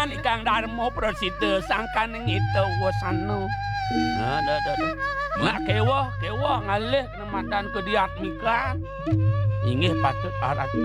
panjenengan ingkang Darma Prasida sangkaning itawasana. Mak kewa ngalih kematan kediatmikan. Inggih patut arat